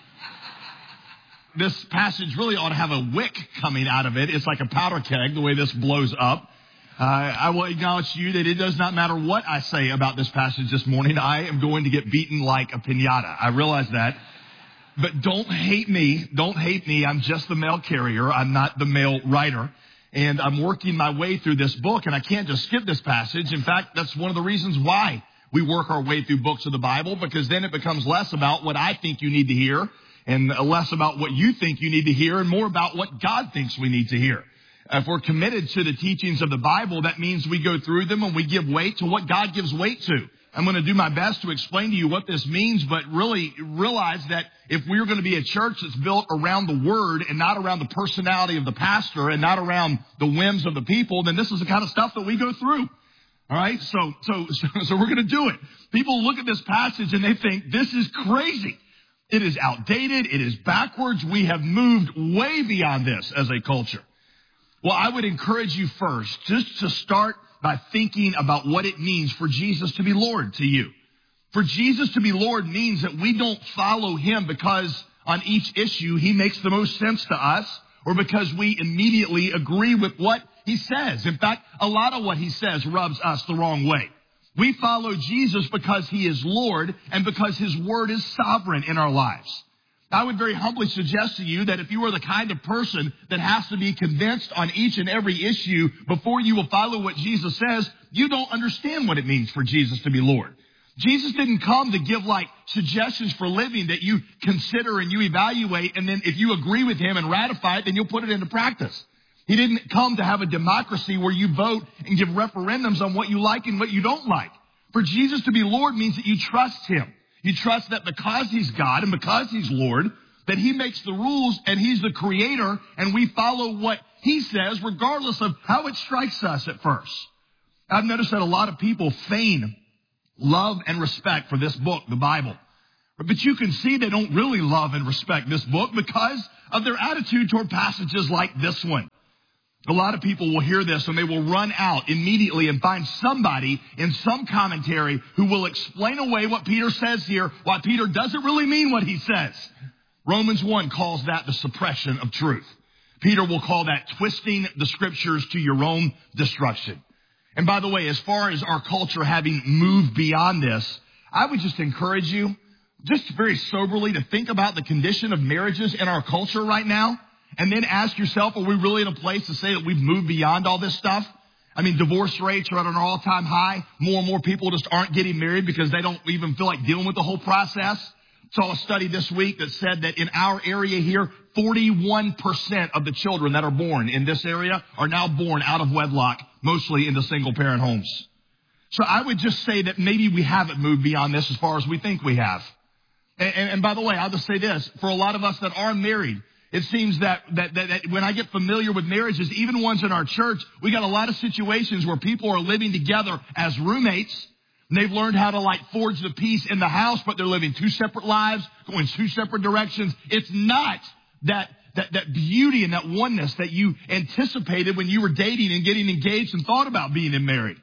This passage really ought to have a wick coming out of it. It's like a powder keg, the way this blows up. I will acknowledge to you that it does not matter what I say about this passage this morning. I am going to get beaten like a piñata. I realize that. But don't hate me. Don't hate me. I'm just the mail carrier. I'm not the mail writer. And I'm working my way through this book, and I can't just skip this passage. In fact, that's one of the reasons why we work our way through books of the Bible, because then it becomes less about what I think you need to hear and less about what you think you need to hear and more about what God thinks we need to hear. If we're committed to the teachings of the Bible, that means we go through them and we give weight to what God gives weight to. I'm going to do my best to explain to you what this means, but really realize that if we're going to be a church that's built around the Word and not around the personality of the pastor and not around the whims of the people, then this is the kind of stuff that we go through. All right? So we're going to do it. People look at this passage and they think, this is crazy. It is outdated. It is backwards. We have moved way beyond this as a culture. Well, I would encourage you first just to start by thinking about what it means for Jesus to be Lord to you. For Jesus to be Lord means that we don't follow him because on each issue he makes the most sense to us or because we immediately agree with what he says. In fact, a lot of what he says rubs us the wrong way. We follow Jesus because he is Lord and because his word is sovereign in our lives. I would very humbly suggest to you that if you are the kind of person that has to be convinced on each and every issue before you will follow what Jesus says, you don't understand what it means for Jesus to be Lord. Jesus didn't come to give like suggestions for living that you consider and you evaluate, and then if you agree with him and ratify it, then you'll put it into practice. He didn't come to have a democracy where you vote and give referendums on what you like and what you don't like. For Jesus to be Lord means that you trust him. You trust that because he's God and because he's Lord, that he makes the rules and he's the creator, and we follow what he says regardless of how it strikes us at first. I've noticed that a lot of people feign love and respect for this book, the Bible. But you can see they don't really love and respect this book because of their attitude toward passages like this one. A lot of people will hear this and they will run out immediately and find somebody in some commentary who will explain away what Peter says here, why Peter doesn't really mean what he says. Romans 1 calls that the suppression of truth. Peter will call that twisting the scriptures to your own destruction. And by the way, as far as our culture having moved beyond this, I would just encourage you, just very soberly, to think about the condition of marriages in our culture right now, and then ask yourself, are we really in a place to say that we've moved beyond all this stuff? I mean, divorce rates are at an all-time high. More and more people just aren't getting married because they don't even feel like dealing with the whole process. Saw a study this week that said that in our area here, 41% of the children that are born in this area are now born out of wedlock, mostly into single-parent homes. So I would just say that maybe we haven't moved beyond this as far as we think we have. And by the way, I'll just say this. For a lot of us that are married, it seems that when I get familiar with marriages, even ones in our church, we got a lot of situations where people are living together as roommates. And they've learned how to like forge the peace in the house, but they're living two separate lives, going two separate directions. It's not that beauty and that oneness that you anticipated when you were dating and getting engaged and thought about being married.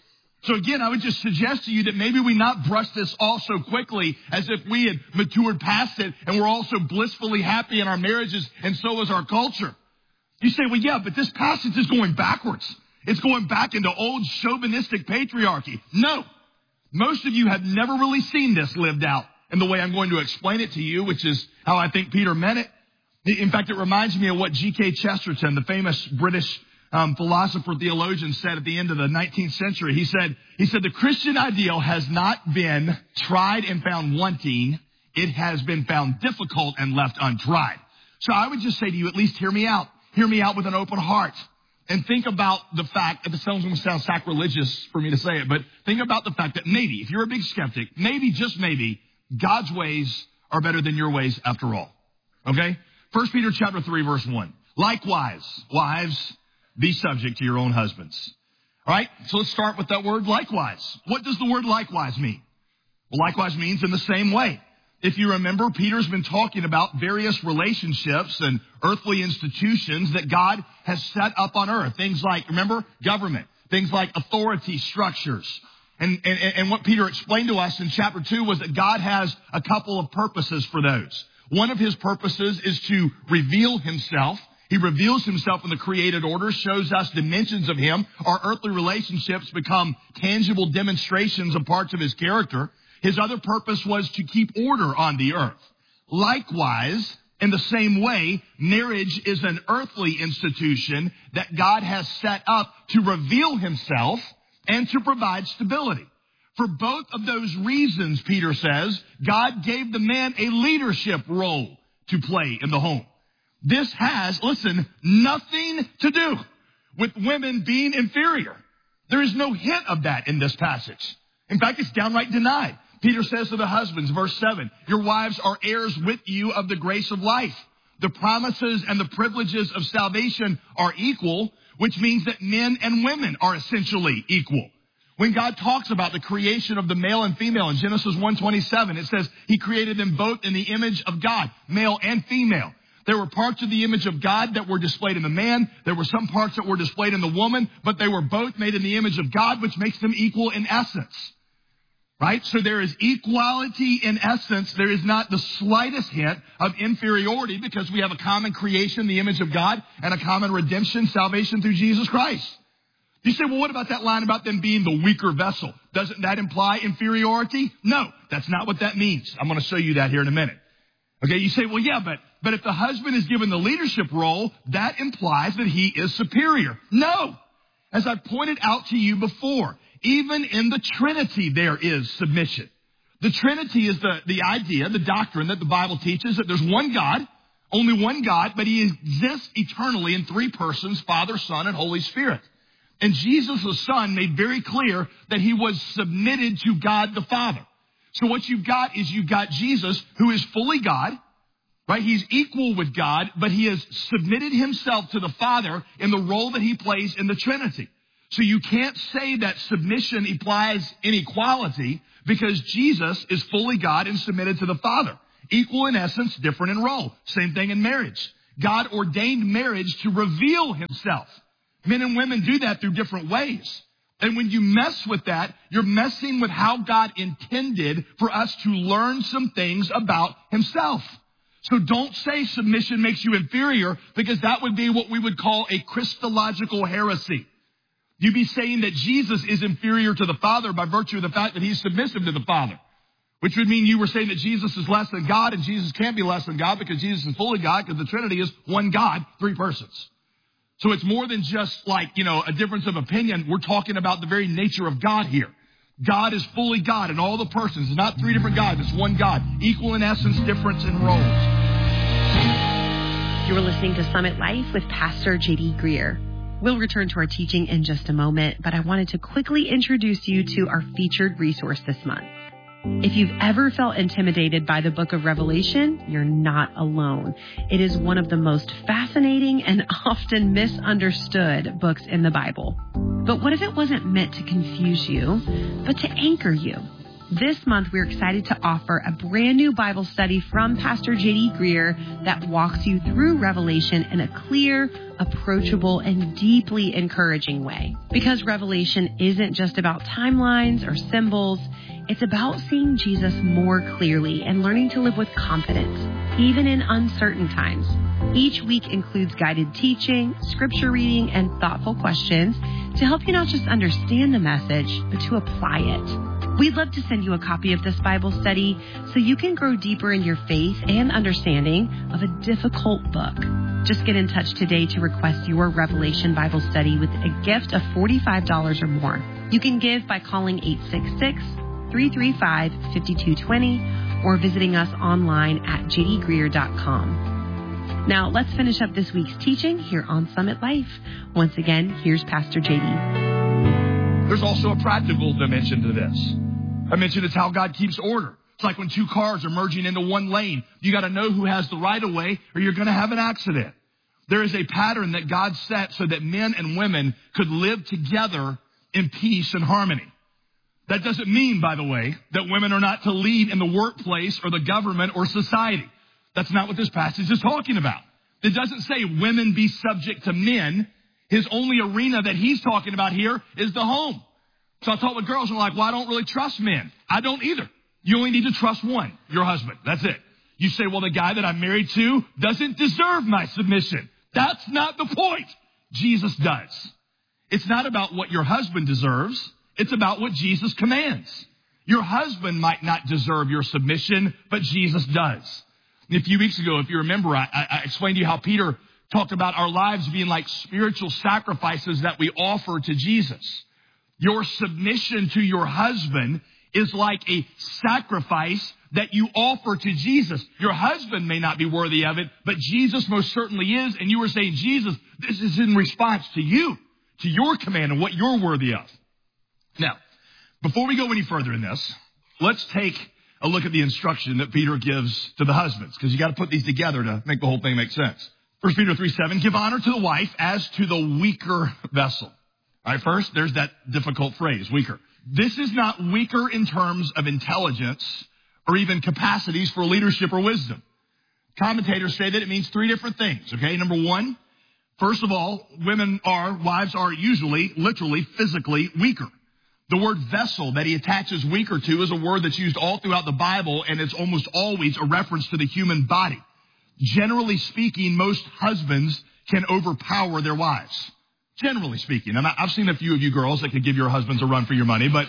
So again, I would just suggest to you that maybe we not brush this off so quickly as if we had matured past it and we're also blissfully happy in our marriages, and so is our culture. You say, well, yeah, but this passage is going backwards. It's going back into old chauvinistic patriarchy. No. Most of you have never really seen this lived out in the way I'm going to explain it to you, which is how I think Peter meant it. In fact, it reminds me of what G.K. Chesterton, the famous British philosopher theologian, said at the end of the 19th century. He said, the Christian ideal has not been tried and found wanting. It has been found difficult and left untried. So I would just say to you, at least hear me out. Hear me out with an open heart. And think about the fact, it sounds going to sound sacrilegious for me to say it, but think about the fact that maybe, if you're a big skeptic, maybe, just maybe, God's ways are better than your ways after all. Okay? 1 Peter chapter 3, verse 1. Likewise, wives, be subject to your own husbands. All right? So let's start with that word likewise. What does the word likewise mean? Well, likewise means in the same way. If you remember, Peter's been talking about various relationships and earthly institutions that God has set up on earth. Things like, remember, government. Things like authority structures. And what Peter explained to us in chapter 2 was that God has a couple of purposes for those. One of his purposes is to reveal himself. He reveals himself in the created order, shows us dimensions of him. Our earthly relationships become tangible demonstrations of parts of his character. His other purpose was to keep order on the earth. Likewise, in the same way, marriage is an earthly institution that God has set up to reveal himself and to provide stability. For both of those reasons, Peter says, God gave the man a leadership role to play in the home. This has, listen, nothing to do with women being inferior. There is no hint of that in this passage. In fact, it's downright denied. Peter says to the husbands, verse 7, your wives are heirs with you of the grace of life. The promises and the privileges of salvation are equal, which means that men and women are essentially equal. When God talks about the creation of the male and female in Genesis 1:27, it says he created them both in the image of God, male and female. There were parts of the image of God that were displayed in the man. There were some parts that were displayed in the woman, but they were both made in the image of God, which makes them equal in essence. Right? So there is equality in essence. There is not the slightest hint of inferiority because we have a common creation, the image of God, and a common redemption, salvation through Jesus Christ. You say, well, what about that line about them being the weaker vessel? Doesn't that imply inferiority? No, that's not what that means. I'm going to show you that here in a minute. Okay, you say, well, yeah, but if the husband is given the leadership role, that implies that he is superior. No. As I pointed out to you before, even in the Trinity there is submission. The Trinity is the idea, the doctrine that the Bible teaches that there's one God, only one God, but he exists eternally in three persons, Father, Son, and Holy Spirit. And Jesus, the Son, made very clear that he was submitted to God the Father. So what you've got is you've got Jesus, who is fully God, right? He's equal with God, but he has submitted himself to the Father in the role that he plays in the Trinity. So you can't say that submission implies inequality because Jesus is fully God and submitted to the Father. Equal in essence, different in role. Same thing in marriage. God ordained marriage to reveal himself. Men and women do that through different ways. And when you mess with that, you're messing with how God intended for us to learn some things about himself. So don't say submission makes you inferior, because that would be what we would call a Christological heresy. You'd be saying that Jesus is inferior to the Father by virtue of the fact that he's submissive to the Father, which would mean you were saying that Jesus is less than God, and Jesus can't be less than God because Jesus is fully God, because the Trinity is one God, three persons. So it's more than just like, a difference of opinion. We're talking about the very nature of God here. God is fully God in all the persons. It's not three different gods. It's one God. Equal in essence, difference in roles. You're listening to Summit Life with Pastor J.D. Greer. We'll return to our teaching in just a moment, but I wanted to quickly introduce you to our featured resource this month. If you've ever felt intimidated by the book of Revelation, you're not alone. It is one of the most fascinating and often misunderstood books in the Bible. But what if it wasn't meant to confuse you, but to anchor you? This month, we're excited to offer a brand new Bible study from Pastor J.D. Greer that walks you through Revelation in a clear, approachable, and deeply encouraging way. Because Revelation isn't just about timelines or symbols, it's about seeing Jesus more clearly and learning to live with confidence, even in uncertain times. Each week includes guided teaching, scripture reading, and thoughtful questions to help you not just understand the message, but to apply it. We'd love to send you a copy of this Bible study so you can grow deeper in your faith and understanding of a difficult book. Just get in touch today to request your Revelation Bible study with a gift of $45 or more. You can give by calling 866-335-5220 or visiting us online at jdgreer.com. Now, let's finish up this week's teaching here on Summit Life. Once again, here's Pastor J.D. There's also a practical dimension to this. I mentioned it's how God keeps order. It's like when two cars are merging into one lane. You got to know who has the right of way, or you're going to have an accident. There is a pattern that God set so that men and women could live together in peace and harmony. That doesn't mean, by the way, that women are not to lead in the workplace or the government or society. That's not what this passage is talking about. It doesn't say women be subject to men. His only arena that he's talking about here is the home. So I talk with girls and I'm like, well, I don't really trust men. I don't either. You only need to trust one, your husband. That's it. You say, well, the guy that I'm married to doesn't deserve my submission. That's not the point. Jesus does. It's not about what your husband deserves. It's about what Jesus commands. Your husband might not deserve your submission, but Jesus does. And a few weeks ago, if you remember, I explained to you how Peter talked about our lives being like spiritual sacrifices that we offer to Jesus. Your submission to your husband is like a sacrifice that you offer to Jesus. Your husband may not be worthy of it, but Jesus most certainly is. And you were saying, Jesus, this is in response to you, to your command and what you're worthy of. Now, before we go any further in this, let's take a look at the instruction that Peter gives to the husbands, because you got to put these together to make the whole thing make sense. 1 Peter 3:7, give honor to the wife as to the weaker vessel. All right, first, there's that difficult phrase, weaker. This is not weaker in terms of intelligence or even capacities for leadership or wisdom. Commentators say that it means three different things, okay? Number one, first of all, wives are usually, literally, physically weaker. The word vessel that he attaches weaker to is a word that's used all throughout the Bible, and it's almost always a reference to the human body. Generally speaking, most husbands can overpower their wives. Generally speaking. And I've seen a few of you girls that could give your husbands a run for your money, but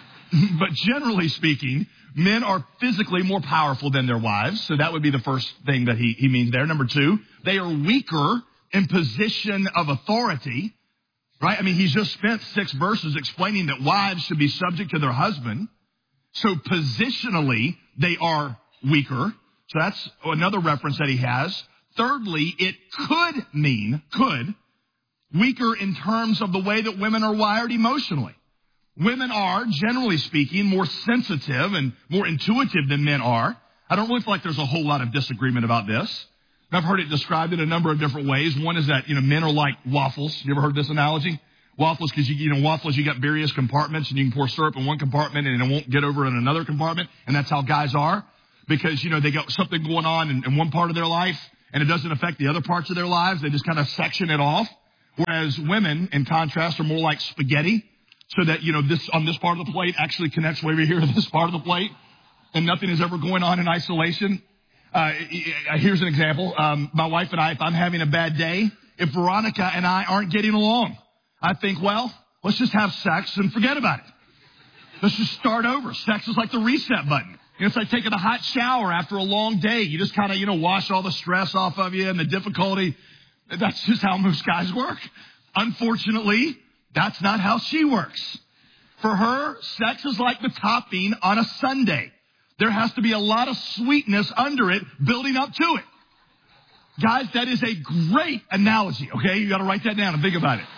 generally speaking, men are physically more powerful than their wives. So that would be the first thing that he means there. Number two, they are weaker in position of authority. right? I mean, he's just spent 6 verses explaining that wives should be subject to their husband. So positionally, they are weaker. So that's another reference that he has. Thirdly, it could mean, weaker in terms of the way that women are wired emotionally. Women are, generally speaking, more sensitive and more intuitive than men are. I don't really feel like there's a whole lot of disagreement about this. I've heard it described in a number of different ways. One is that, men are like waffles. You ever heard this analogy? Waffles, because waffles, you got various compartments and you can pour syrup in one compartment and it won't get over in another compartment. And that's how guys are, because, they got something going on in one part of their life and it doesn't affect the other parts of their lives. They just kind of section it off. Whereas women, in contrast, are more like spaghetti, so that, this on this part of the plate actually connects way over here to this part of the plate, and nothing is ever going on in isolation. Here's an example. My wife and I, if I'm having a bad day, if Veronica and I aren't getting along, I think, well, let's just have sex and forget about it. Let's just start over. Sex is like the reset button. It's like taking a hot shower after a long day. You just kind of, wash all the stress off of you and the difficulty. That's just how most guys work. Unfortunately, that's not how she works. For her, sex is like the topping on a sundae. There has to be a lot of sweetness under it building up to it. Guys, that is a great analogy, okay? You got to write that down and think about it.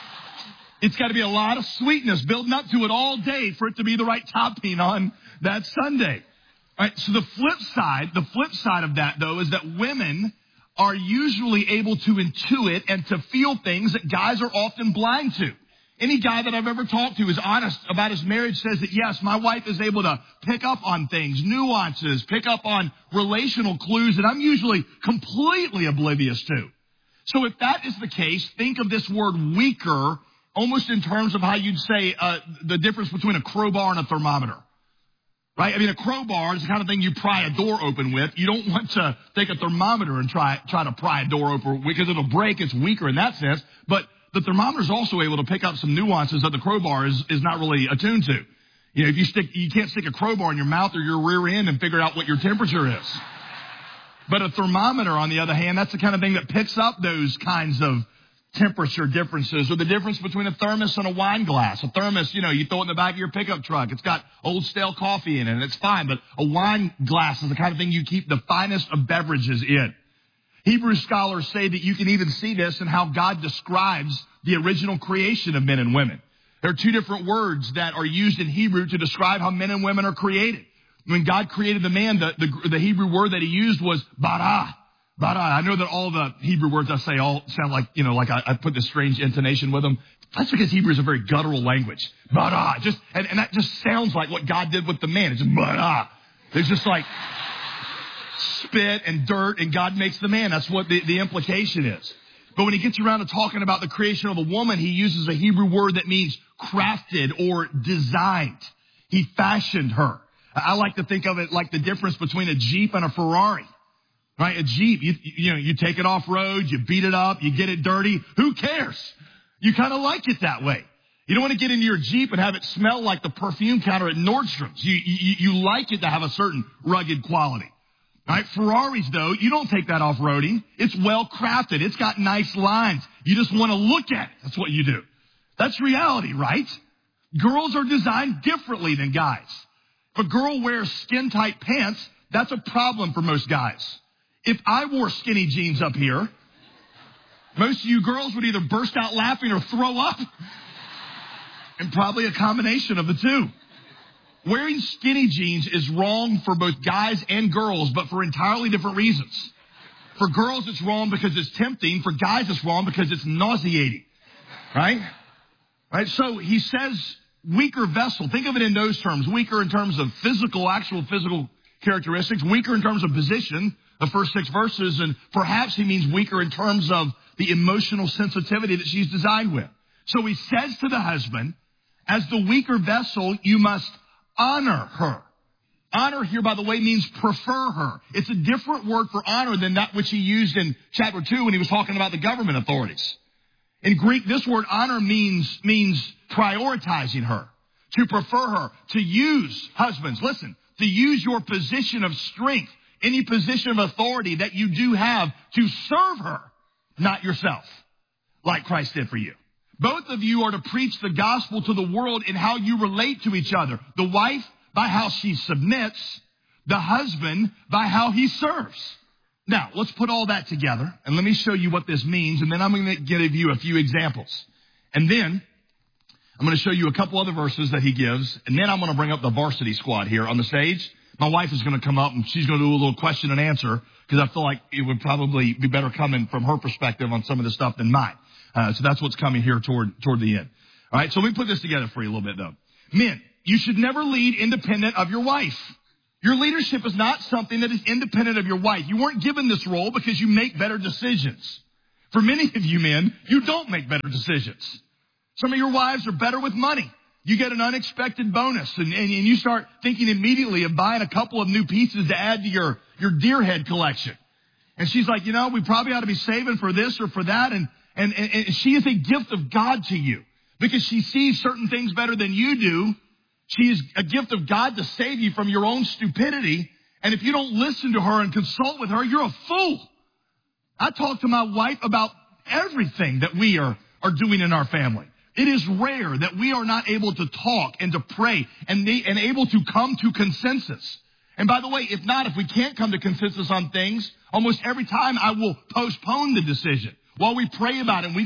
It's got to be a lot of sweetness building up to it all day for it to be the right topping on that sundae. All right, so the flip side of that, though, is that women are usually able to intuit and to feel things that guys are often blind to. Any guy that I've ever talked to is honest about his marriage, says that, yes, my wife is able to pick up on things, nuances, pick up on relational clues that I'm usually completely oblivious to. So if that is the case, think of this word weaker almost in terms of how you'd say the difference between a crowbar and a thermometer. Right? I mean, a crowbar is the kind of thing you pry a door open with. You don't want to take a thermometer and try to pry a door open because it'll break. It's weaker in that sense. But the thermometer is also able to pick up some nuances that the crowbar is not really attuned to. If you can't stick a crowbar in your mouth or your rear end and figure out what your temperature is. But a thermometer, on the other hand, that's the kind of thing that picks up those kinds of temperature differences, or the difference between a thermos and a wine glass. A thermos, you throw it in the back of your pickup truck. It's got old stale coffee in it, and it's fine. But a wine glass is the kind of thing you keep the finest of beverages in. Hebrew scholars say that you can even see this in how God describes the original creation of men and women. There are 2 different words that are used in Hebrew to describe how men and women are created. When God created the man, the Hebrew word that he used was bara. Bara. I know that all the Hebrew words I say all sound like, like I put this strange intonation with them. That's because Hebrew is a very guttural language. Bara. And that just sounds like what God did with the man. It's just bara. There's just like spit and dirt, and God makes the man. That's what the implication is. But when he gets around to talking about the creation of a woman, he uses a Hebrew word that means crafted or designed. He fashioned her. I like to think of it like the difference between a Jeep and a Ferrari. Right? A Jeep, you take it off road, you beat it up, you get it dirty. Who cares? You kind of like it that way. You don't want to get into your Jeep and have it smell like the perfume counter at Nordstrom's. You like it to have a certain rugged quality. Right? Ferraris, though, you don't take that off-roading. It's well crafted. It's got nice lines. You just want to look at it. That's what you do. That's reality, right? Girls are designed differently than guys. If a girl wears skin-tight pants, that's a problem for most guys. If I wore skinny jeans up here, most of you girls would either burst out laughing or throw up. And probably a combination of the two. Wearing skinny jeans is wrong for both guys and girls, but for entirely different reasons. For girls, it's wrong because it's tempting. For guys, it's wrong because it's nauseating. Right? So he says weaker vessel. Think of it in those terms. Weaker in terms of actual physical characteristics. Weaker in terms of position. The first 6 verses, and perhaps he means weaker in terms of the emotional sensitivity that she's designed with. So he says to the husband, as the weaker vessel, you must honor her. Honor here, by the way, means prefer her. It's a different word for honor than that which he used in chapter 2 when he was talking about the government authorities. In Greek, this word honor means prioritizing her, to prefer her, to use, husbands, listen, to use your position of strength, any position of authority that you do have to serve her, not yourself, like Christ did for you. Both of you are to preach the gospel to the world in how you relate to each other. The wife by how she submits, the husband by how he serves. Now, let's put all that together, and let me show you what this means, and then I'm going to give you a few examples. And then I'm going to show you a couple other verses that he gives, and then I'm going to bring up the varsity squad here on the stage. My wife is going to come up, and she's going to do a little question and answer, because I feel like it would probably be better coming from her perspective on some of the stuff than mine. So that's what's coming here toward the end. All right, so let me put this together for you a little bit, though. Men, you should never lead independent of your wife. Your leadership is not something that is independent of your wife. You weren't given this role because you make better decisions. For many of you men, you don't make better decisions. Some of your wives are better with money. You get an unexpected bonus, and you start thinking immediately of buying a couple of new pieces to add to your deer head collection. And she's like, we probably ought to be saving for this or for that. And she is a gift of God to you because she sees certain things better than you do. She is a gift of God to save you from your own stupidity. And if you don't listen to her and consult with her, you're a fool. I talk to my wife about everything that we are doing in our family. It is rare that we are not able to talk and to pray and able to come to consensus. And by the way, if we can't come to consensus on things, almost every time I will postpone the decision while we pray about it. And we